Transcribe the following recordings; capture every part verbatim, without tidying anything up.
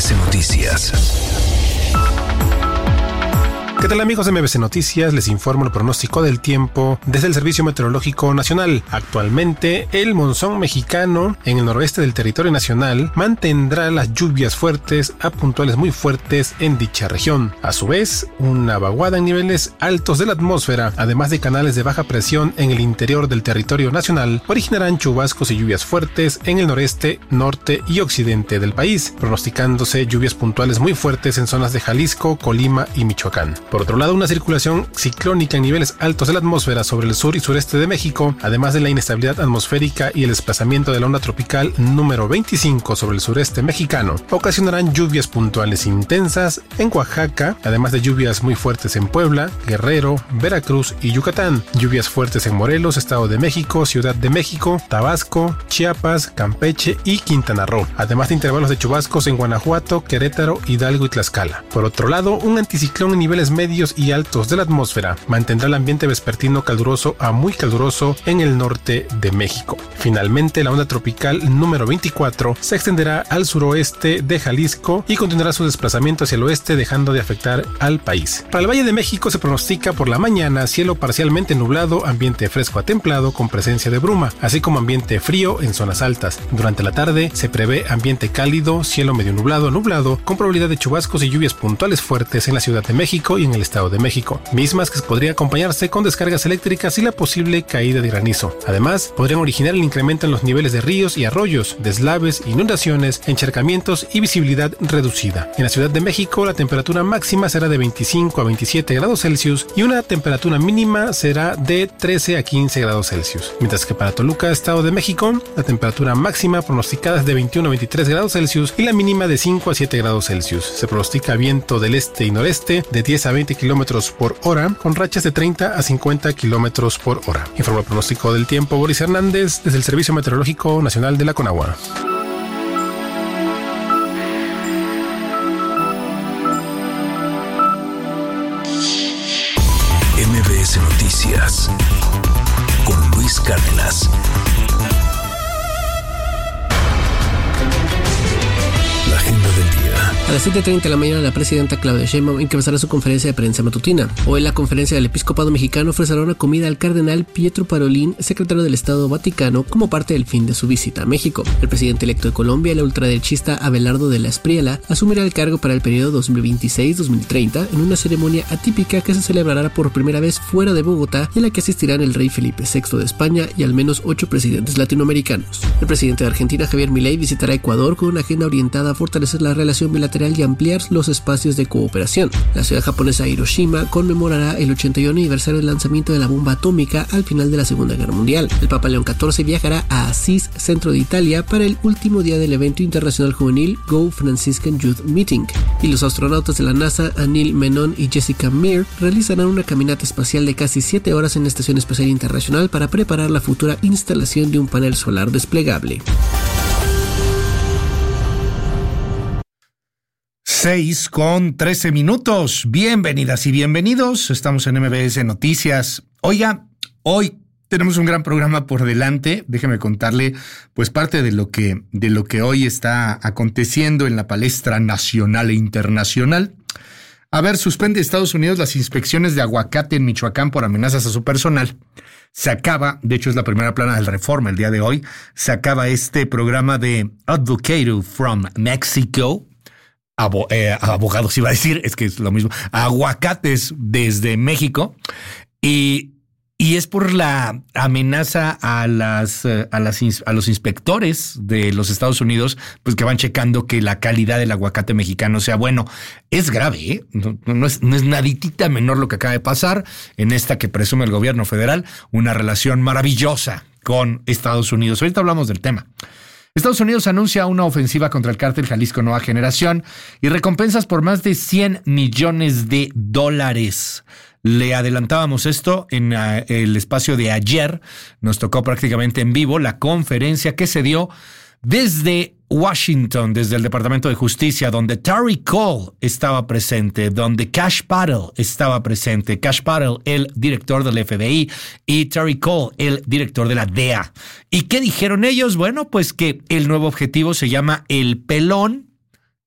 C Noticias. ¿Qué tal, amigos de M B C Noticias? Les informo el pronóstico del tiempo desde el Servicio Meteorológico Nacional. Actualmente, el monzón mexicano en el noroeste del territorio nacional mantendrá las lluvias fuertes a puntuales muy fuertes en dicha región. A su vez, una vaguada en niveles altos de la atmósfera, además de canales de baja presión en el interior del territorio nacional, originarán chubascos y lluvias fuertes en el noreste, norte y occidente del país, pronosticándose lluvias puntuales muy fuertes en zonas de Jalisco, Colima y Michoacán. Por otro lado, una circulación ciclónica en niveles altos de la atmósfera sobre el sur y sureste de México, además de la inestabilidad atmosférica y el desplazamiento de la onda tropical número veinticinco sobre el sureste mexicano, ocasionarán lluvias puntuales intensas en Oaxaca, además de lluvias muy fuertes en Puebla, Guerrero, Veracruz y Yucatán, lluvias fuertes en Morelos, Estado de México, Ciudad de México, Tabasco, Chiapas, Campeche y Quintana Roo, además de intervalos de chubascos en Guanajuato, Querétaro, Hidalgo y Tlaxcala. Por otro lado, un anticiclón en niveles medios y altos de la atmósfera mantendrá el ambiente vespertino caluroso a muy caluroso en el norte de México. Finalmente, la onda tropical número veinticuatro se extenderá al suroeste de Jalisco y continuará su desplazamiento hacia el oeste, dejando de afectar al país. Para el Valle de México se pronostica por la mañana cielo parcialmente nublado, ambiente fresco a templado con presencia de bruma, así como ambiente frío en zonas altas. Durante la tarde se prevé ambiente cálido, cielo medio nublado nublado, con probabilidad de chubascos y lluvias puntuales fuertes en la Ciudad de México y en el Estado de México, mismas que podrían acompañarse con descargas eléctricas y la posible caída de granizo. Además, podrían originar el incremento en los niveles de ríos y arroyos, deslaves, inundaciones, encharcamientos y visibilidad reducida. En la Ciudad de México, la temperatura máxima será de veinticinco a veintisiete grados Celsius y una temperatura mínima será de trece a quince grados Celsius. Mientras que para Toluca, Estado de México, la temperatura máxima pronosticada es de veintiuno a veintitrés grados Celsius y la mínima de cinco a siete grados Celsius. Se pronostica viento del este y noreste de diez a veinte kilómetros por hora, con rachas de treinta a cincuenta kilómetros por hora. Informa el pronóstico del tiempo Boris Hernández desde el Servicio Meteorológico Nacional de la Conagua. M B S Noticias con Luis Cárdenas. La agenda del día. A las siete treinta de la mañana, la presidenta Claudia Sheinbaum encabezará su conferencia de prensa matutina. Hoy la conferencia del Episcopado Mexicano ofrecerá una comida al cardenal Pietro Parolin, secretario del Estado Vaticano, como parte del fin de su visita a México. El presidente electo de Colombia, el ultraderechista Abelardo de la Espriella, asumirá el cargo para el periodo dos mil veintiséis a dos mil treinta en una ceremonia atípica que se celebrará por primera vez fuera de Bogotá y en la que asistirán el rey Felipe sexto de España y al menos ocho presidentes latinoamericanos. El presidente de Argentina, Javier Milei, visitará Ecuador con una agenda orientada a fortalecer la relación bilateral y ampliar los espacios de cooperación. La ciudad japonesa Hiroshima conmemorará el ochenta y uno aniversario del lanzamiento de la bomba atómica al final de la Segunda Guerra Mundial. El Papa León catorce viajará a Asís, centro de Italia, para el último día del evento internacional juvenil Go Franciscan Youth Meeting. Y los astronautas de la NASA, Anil Menon y Jessica Meir, realizarán una caminata espacial de casi siete horas en la Estación Espacial Internacional para preparar la futura instalación de un panel solar desplegable. seis con trece minutos. Bienvenidas y bienvenidos. Estamos en M B S Noticias. Oiga, hoy tenemos un gran programa por delante. Déjeme contarle, pues, parte de lo que, de lo que hoy está aconteciendo en la palestra nacional e internacional. A ver, suspende Estados Unidos las inspecciones de aguacate en Michoacán por amenazas a su personal. Se acaba, de hecho es la primera plana del Reforma el día de hoy, se acaba este programa de Advocate from Mexico. Abo, eh, abogados iba a decir, es que es lo mismo, aguacates desde México, y, y es por la amenaza a las, a las a los inspectores de los Estados Unidos, pues que van checando que la calidad del aguacate mexicano sea bueno. Es grave, ¿eh? No, no es, no es naditita menor lo que acaba de pasar en esta que presume el gobierno federal, una relación maravillosa con Estados Unidos. Ahorita hablamos del tema. Estados Unidos anuncia una ofensiva contra el cártel Jalisco Nueva Generación y recompensas por más de cien millones de dólares. Le adelantábamos esto en uh, el espacio de ayer. Nos tocó prácticamente en vivo la conferencia que se dio desde Washington, desde el Departamento de Justicia, donde Terry Cole estaba presente, donde Kash Patel estaba presente. Kash Patel, el director del F B I, y Terry Cole, el director de la D E A. ¿Y qué dijeron ellos? Bueno, pues que el nuevo objetivo se llama El Pelón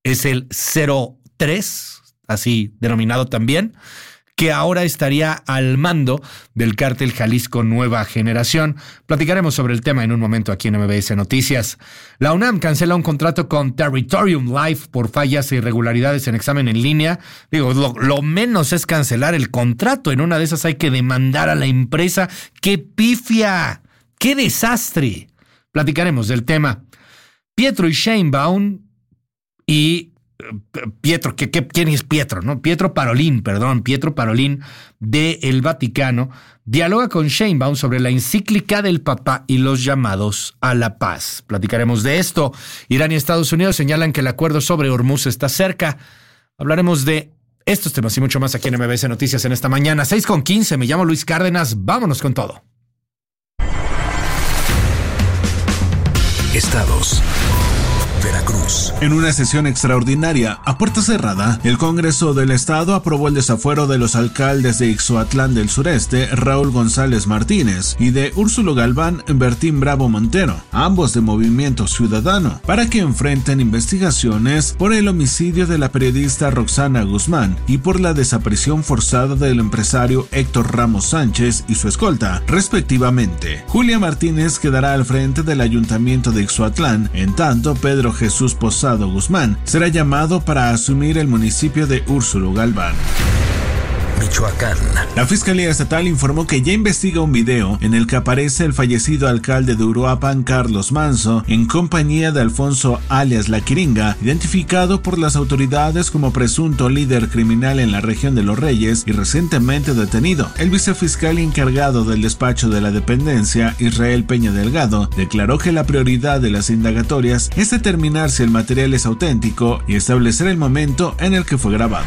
es el cero tres, así denominado también, que ahora estaría al mando del cártel Jalisco Nueva Generación. Platicaremos sobre el tema en un momento aquí en M B S Noticias. La UNAM cancela un contrato con Territorium Life por fallas e irregularidades en examen en línea. Digo, lo, lo menos es cancelar el contrato. En una de esas hay que demandar a la empresa. ¡Qué pifia! ¡Qué desastre! Platicaremos del tema. Pietro y Sheinbaum y Pietro, ¿qué, qué, ¿quién es Pietro? ¿No? Pietro Parolin, perdón, Pietro Parolin de El Vaticano dialoga con Sheinbaum sobre la encíclica del Papa y los llamados a la paz. Platicaremos de esto. Irán y Estados Unidos señalan que el acuerdo sobre Hormuz está cerca. Hablaremos de estos temas y mucho más aquí en M B S Noticias en esta mañana. seis con quince, me llamo Luis Cárdenas, vámonos con todo. Estados. Veracruz. En una sesión extraordinaria, a puerta cerrada, el Congreso del Estado aprobó el desafuero de los alcaldes de Ixoatlán del Sureste, Raúl González Martínez, y de Úrsulo Galván, Bertín Bravo Montero, ambos de Movimiento Ciudadano, para que enfrenten investigaciones por el homicidio de la periodista Roxana Guzmán y por la desaparición forzada del empresario Héctor Ramos Sánchez y su escolta, respectivamente. Julia Martínez quedará al frente del Ayuntamiento de Ixoatlán, en tanto Pedro Jesús Posado Guzmán será llamado para asumir el municipio de Úrsulo Galván. Michoacán. La Fiscalía Estatal informó que ya investiga un video en el que aparece el fallecido alcalde de Uruapan, Carlos Manso, en compañía de Alfonso alias La Quiringa, identificado por las autoridades como presunto líder criminal en la región de Los Reyes y recientemente detenido. El vicefiscal encargado del despacho de la dependencia, Israel Peña Delgado, declaró que la prioridad de las indagatorias es determinar si el material es auténtico y establecer el momento en el que fue grabado.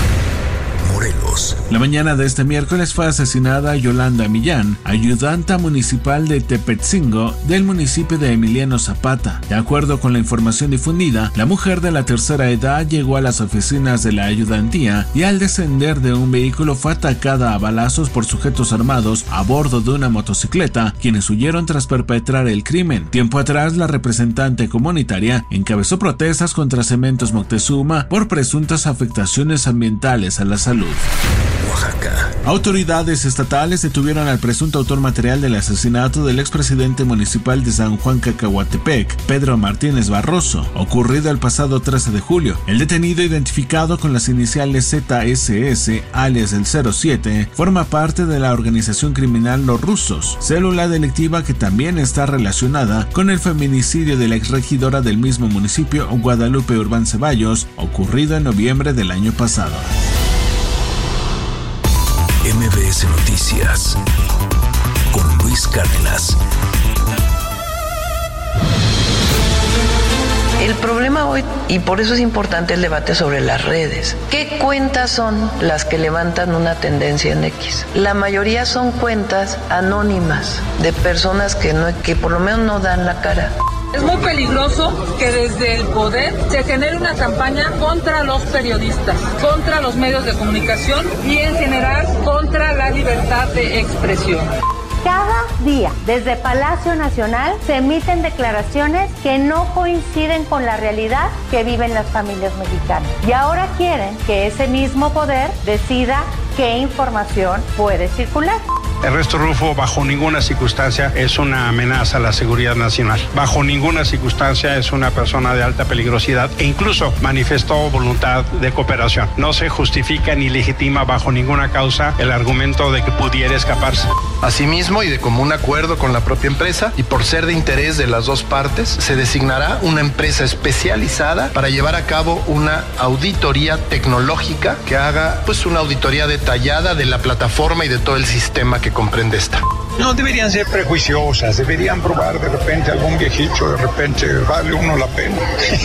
Morelos. La mañana de este miércoles fue asesinada Yolanda Millán, ayudanta municipal de Tepetzingo del municipio de Emiliano Zapata. De acuerdo con la información difundida, la mujer de la tercera edad llegó a las oficinas de la ayudantía y al descender de un vehículo fue atacada a balazos por sujetos armados a bordo de una motocicleta, quienes huyeron tras perpetrar el crimen. Tiempo atrás, la representante comunitaria encabezó protestas contra Cementos Moctezuma por presuntas afectaciones ambientales a la salud. Oaxaca. Autoridades estatales detuvieron al presunto autor material del asesinato del expresidente municipal de San Juan Cacahuatepec, Pedro Martínez Barroso, ocurrido el pasado trece de julio. El detenido, identificado con las iniciales Z S S, alias el cero siete, forma parte de la organización criminal Los Rusos, célula delictiva que también está relacionada con el feminicidio de la exregidora del mismo municipio, Guadalupe Urbán Ceballos, ocurrido en noviembre del año pasado. M B S Noticias con Luis Cárdenas. El problema hoy, y por eso es importante el debate sobre las redes, ¿qué cuentas son las que levantan una tendencia en X? La mayoría son cuentas anónimas de personas que, no, que por lo menos no dan la cara. Es muy peligroso que desde el poder se genere una campaña contra los periodistas, contra los medios de comunicación y en general contra la libertad de expresión. Cada día, desde Palacio Nacional, se emiten declaraciones que no coinciden con la realidad que viven las familias mexicanas. Y ahora quieren que ese mismo poder decida qué información puede circular. Ernesto Rufo bajo ninguna circunstancia es una amenaza a la seguridad nacional. Bajo ninguna circunstancia es una persona de alta peligrosidad e incluso manifestó voluntad de cooperación. No se justifica ni legitima bajo ninguna causa el argumento de que pudiera escaparse. Asimismo, y de común acuerdo con la propia empresa y por ser de interés de las dos partes, se designará una empresa especializada para llevar a cabo una auditoría tecnológica que haga pues una auditoría detallada de la plataforma y de todo el sistema que comprende esta. No deberían ser prejuiciosas, deberían probar de repente algún viejito, de repente vale uno la pena.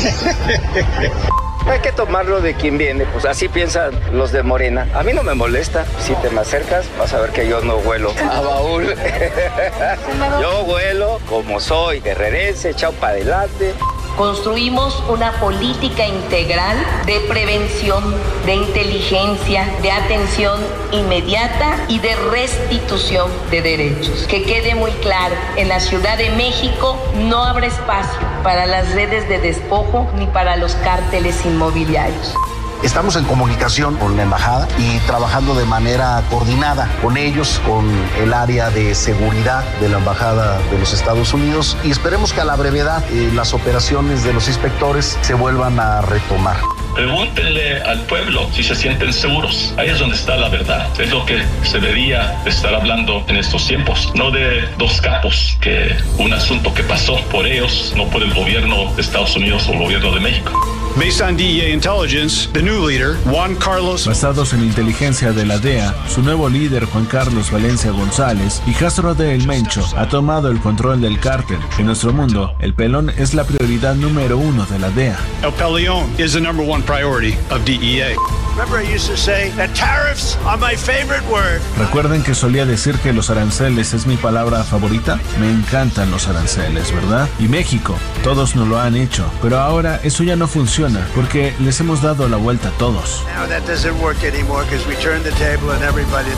Hay que tomarlo de quien viene, pues así piensan los de Morena. A mí no me molesta, si te me acercas vas a ver que yo no huelo a baúl. Yo huelo como soy, guerrerense, echado para adelante. Construimos una política integral de prevención, de inteligencia, de atención inmediata y de restitución de derechos. Que quede muy claro, en la Ciudad de México no habrá espacio para las redes de despojo ni para los cárteles inmobiliarios. Estamos en comunicación con la embajada y trabajando de manera coordinada con ellos, con el área de seguridad de la embajada de los Estados Unidos, y esperemos que a la brevedad eh, las operaciones de los inspectores se vuelvan a retomar. Pregúntenle al pueblo si se sienten seguros. Ahí es donde está la verdad. Es lo que se debería estar hablando en estos tiempos. No de dos capos, que un asunto que pasó por ellos, no por el gobierno de Estados Unidos o el gobierno de México. Based on D E A intelligence, the new leader, Juan Carlos. Basados en inteligencia de la D E A, su nuevo líder, Juan Carlos Valencia González, hijastro de El Mencho, ha tomado el control del cártel. En nuestro mundo, el pelón es la prioridad número uno de la D E A. El Peleón is the number one priority of D E A. Remember I used to say that tariffs are my favorite word. ¿Recuerden que solía decir que los aranceles es mi palabra favorita? Me encantan los aranceles, ¿verdad? Y México, todos nos lo han hecho, pero ahora eso ya no funciona porque les hemos dado la vuelta a todos. Now that doesn't work anymore because we turned the table and everybody.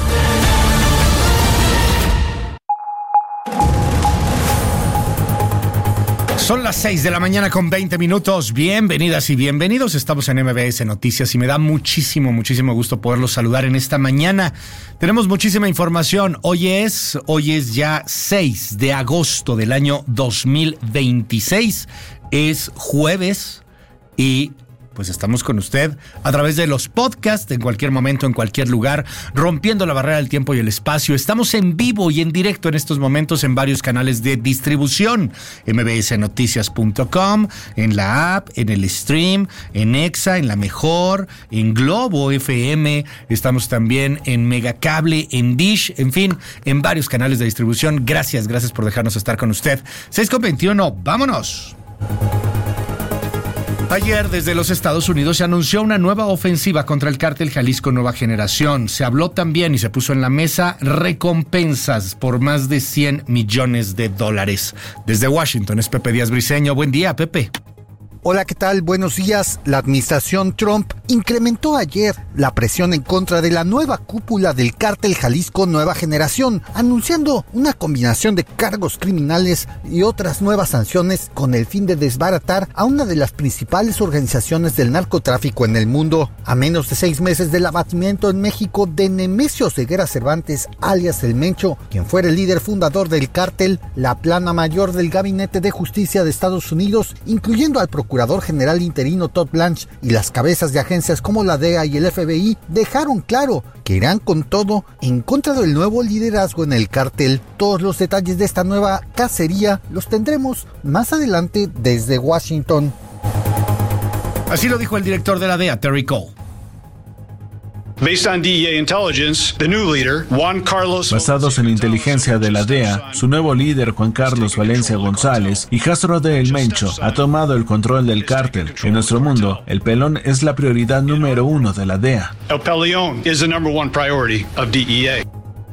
Son las seis de la mañana con veinte minutos. Bienvenidas y bienvenidos. Estamos en M B S Noticias y me da muchísimo, muchísimo gusto poderlos saludar en esta mañana. Tenemos muchísima información. Hoy es, hoy es ya seis de agosto del año dos mil veintiséis. Es jueves y pues estamos con usted a través de los podcasts, en cualquier momento, en cualquier lugar, rompiendo la barrera del tiempo y el espacio. Estamos en vivo y en directo en estos momentos en varios canales de distribución. M B S Noticias punto com, en la app, en el stream, en Exa, en La Mejor, en Globo F M. Estamos también en Megacable, en Dish, en fin, en varios canales de distribución. Gracias, gracias por dejarnos estar con usted. seis con veintiuno, vámonos. Ayer, desde los Estados Unidos, se anunció una nueva ofensiva contra el cártel Jalisco Nueva Generación. Se habló también y se puso en la mesa recompensas por más de cien millones de dólares. Desde Washington es Pepe Díaz Briceño. Buen día, Pepe. Hola, ¿qué tal? Buenos días. La administración Trump incrementó ayer la presión en contra de la nueva cúpula del cártel Jalisco Nueva Generación, anunciando una combinación de cargos criminales y otras nuevas sanciones con el fin de desbaratar a una de las principales organizaciones del narcotráfico en el mundo. A menos de seis meses del abatimiento en México de Nemesio Ceguera Cervantes, alias El Mencho, quien fuera el líder fundador del cártel, la plana mayor del Gabinete de Justicia de Estados Unidos, incluyendo al procurador Procurador General interino Todd Blanche y las cabezas de agencias como la D E A y el F B I dejaron claro que irán con todo en contra del nuevo liderazgo en el cártel. Todos los detalles de esta nueva cacería los tendremos más adelante desde Washington. Así lo dijo el director de la D E A, Terry Cole. Based on D E A intelligence, the new leader, Juan Carlos. Basados en inteligencia de la D E A, su nuevo líder, Juan Carlos Valencia González, hijastro de El Mencho, ha tomado el control del cártel. En nuestro mundo, el pelón es la prioridad número uno de la D E A. El Peleón is the number one priority of D E A.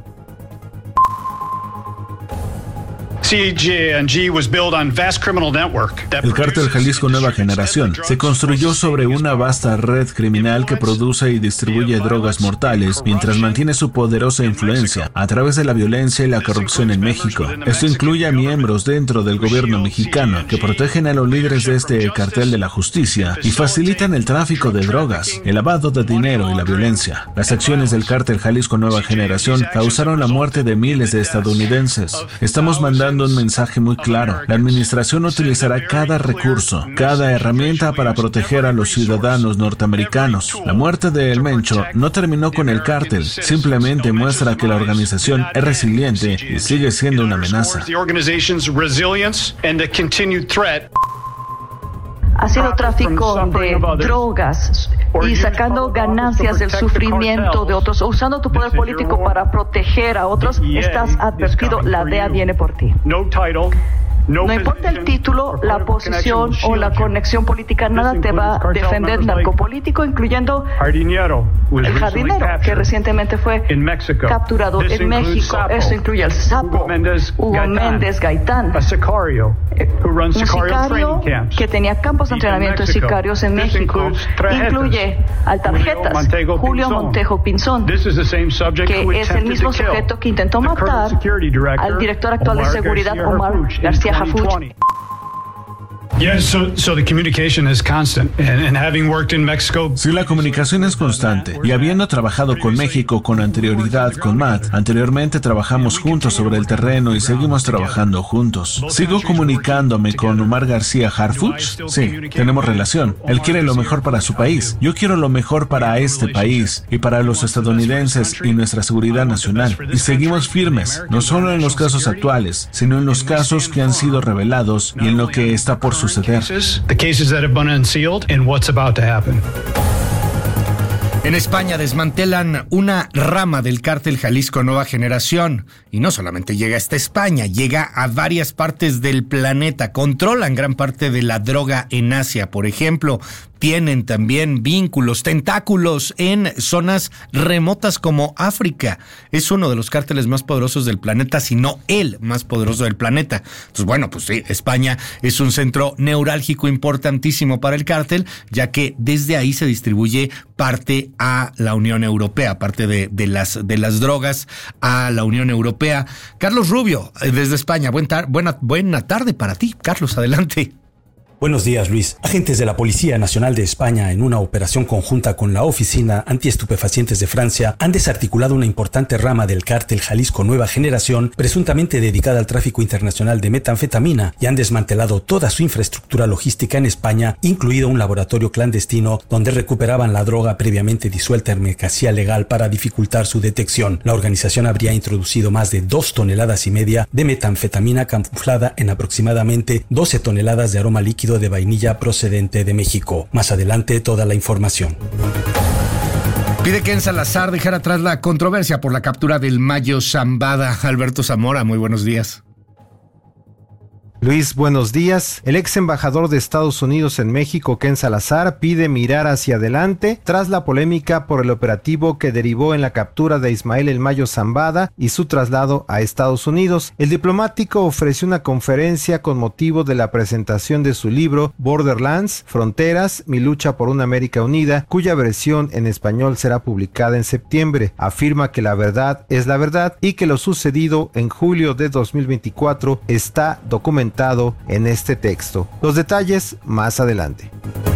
C J N G was built on vast criminal network. El cártel Jalisco Nueva Generación se construyó sobre una vasta red criminal que produce y distribuye drogas mortales mientras mantiene su poderosa influencia a través de la violencia y la corrupción en México. Esto incluye a miembros dentro del gobierno mexicano que protegen a los líderes de este cartel de la justicia y facilitan el tráfico de drogas, el lavado de dinero y la violencia. Las acciones del cártel Jalisco Nueva Generación causaron la muerte de miles de estadounidenses. Estamos mandando un mensaje muy claro. La administración utilizará cada recurso, cada herramienta para proteger a los ciudadanos norteamericanos. La muerte de El Mencho no terminó con el cártel, simplemente muestra que la organización es resiliente y sigue siendo una amenaza. Ha sido tráfico de drogas y sacando ganancias del sufrimiento de otros, usando tu poder político para proteger a otros. Estás advertido, la D E A viene por ti. No importa el título, la posición o la conexión política, nada te va a defender narcopolítico, incluyendo el jardinero que recientemente fue capturado en México. Esto incluye al Sapo, Hugo Méndez Gaitán, un sicario que tenía campos de entrenamiento de sicarios en México. Incluye al Tarjetas, Julio Montejo Pinzón, que es el mismo sujeto que intentó matar al director actual de seguridad, Omar García Harfuch. Yeah, so, so the communication is constant, and, and having worked in Mexico. Sí, la comunicación es constante, y habiendo trabajado con México con anterioridad con Matt, anteriormente trabajamos juntos sobre el terreno y seguimos trabajando juntos. ¿Sigo comunicándome con Omar García Harfuch? Sí, tenemos relación. Él quiere lo mejor para su país. Yo quiero lo mejor para este país y para los estadounidenses y nuestra seguridad nacional. Y seguimos firmes, no solo en los casos actuales, sino en los casos que han sido revelados y en lo que está por suceder. En España desmantelan una rama del cártel Jalisco Nueva Generación. Y no solamente llega hasta España, llega a varias partes del planeta. Controlan gran parte de la droga en Asia, por ejemplo. Tienen también vínculos, tentáculos en zonas remotas como África. Es uno de los cárteles más poderosos del planeta, si no el más poderoso del planeta. Entonces, bueno, pues sí, España es un centro neurálgico importantísimo para el cártel, ya que desde ahí se distribuye parte a la Unión Europea, parte de, de, las, de las drogas a la Unión Europea. Carlos Rubio, desde España, buen tar- buena, buena tarde para ti. Carlos, adelante. Buenos días, Luis. Agentes de la Policía Nacional de España, en una operación conjunta con la Oficina Antiestupefacientes de Francia, han desarticulado una importante rama del cártel Jalisco Nueva Generación, presuntamente dedicada al tráfico internacional de metanfetamina, y han desmantelado toda su infraestructura logística en España, incluido un laboratorio clandestino donde recuperaban la droga previamente disuelta en mercancía legal para dificultar su detección. La organización habría introducido más de dos toneladas y media de metanfetamina camuflada en aproximadamente doce toneladas de aroma líquido de vainilla procedente de México. Más adelante, toda la información. Pide Ken Salazar dejar atrás la controversia por la captura del Mayo Zambada. Alberto Zamora, muy buenos días. Luis, buenos días. El ex embajador de Estados Unidos en México, Ken Salazar, pide mirar hacia adelante tras la polémica por el operativo que derivó en la captura de Ismael El Mayo Zambada y su traslado a Estados Unidos. El diplomático ofreció una conferencia con motivo de la presentación de su libro Borderlands, Fronteras, mi lucha por una América unida, cuya versión en español será publicada en septiembre. Afirma que la verdad es la verdad y que lo sucedido en julio de dos mil veinticuatro está documentado en este texto. Los detalles más adelante.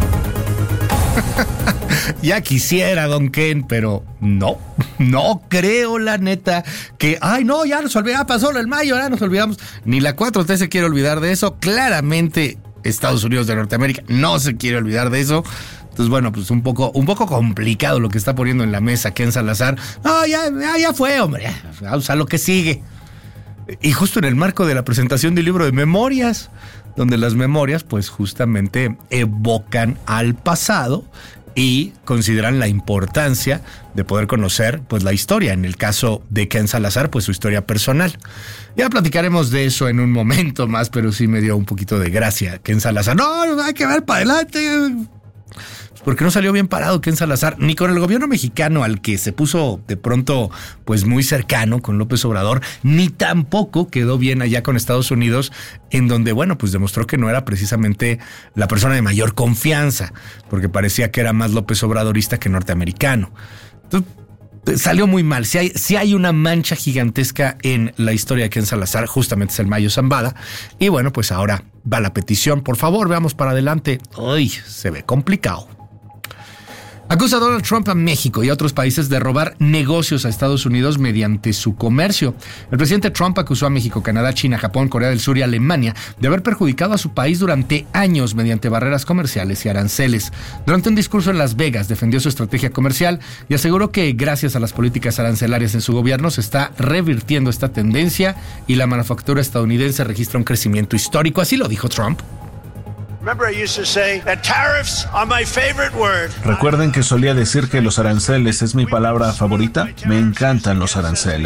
Ya quisiera, don Ken, pero no, no creo, la neta, que, ay, no, ya nos olvidamos, pasó el mayo, ya nos olvidamos. Ni la cuatro T se quiere olvidar de eso. Claramente, Estados Unidos de Norteamérica no se quiere olvidar de eso. Entonces, bueno, pues un poco, un poco complicado lo que está poniendo en la mesa Ken Salazar. No, ya, ya, ya fue, hombre, ya, vamos a lo que sigue. Y justo en el marco de la presentación del libro de memorias, donde las memorias pues justamente evocan al pasado y consideran la importancia de poder conocer pues la historia. En el caso de Ken Salazar, pues su historia personal. Ya platicaremos de eso en un momento más, pero sí me dio un poquito de gracia Ken Salazar. No, hay que ver para adelante. Porque no salió bien parado Ken Salazar, ni con el gobierno mexicano al que se puso de pronto pues muy cercano con López Obrador, ni tampoco quedó bien allá con Estados Unidos, en donde, bueno, pues demostró que no era precisamente la persona de mayor confianza, porque parecía que era más López Obradorista que norteamericano. Entonces, salió muy mal. Si hay, si hay una mancha gigantesca en la historia de Ken Salazar, justamente es el Mayo Zambada. Y bueno, pues ahora va la petición. Por favor, veamos para adelante. Uy, se ve complicado. Acusa a Donald Trump a México y a otros países de robar negocios a Estados Unidos mediante su comercio. El presidente Trump acusó a México, Canadá, China, Japón, Corea del Sur y Alemania de haber perjudicado a su país durante años mediante barreras comerciales y aranceles. Durante un discurso en Las Vegas defendió su estrategia comercial y aseguró que gracias a las políticas arancelarias en su gobierno se está revirtiendo esta tendencia y la manufactura estadounidense registra un crecimiento histórico. Así lo dijo Trump. Recuerden que solía decir que los aranceles es mi palabra favorita. Me encantan los aranceles.